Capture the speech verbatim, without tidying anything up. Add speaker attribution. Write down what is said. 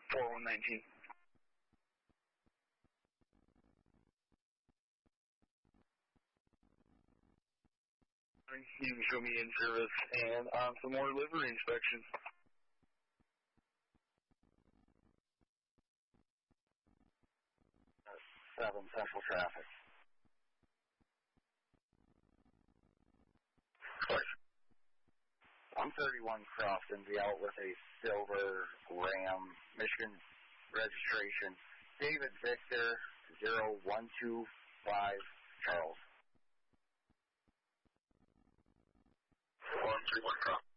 Speaker 1: four one nineteen. You can show me in service and on some more livery inspections.
Speaker 2: seven Central Traffic. one thirty-one Crofton, be out with a silver Ram, Michigan registration. David Victor, zero one two five, Charles.
Speaker 1: one three one Crofton.